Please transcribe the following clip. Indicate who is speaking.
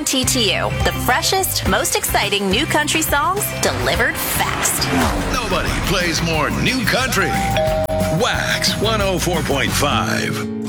Speaker 1: guaranteed to you. The freshest, most exciting new country songs delivered fast.
Speaker 2: Nobody plays more new country. Wax 104.5.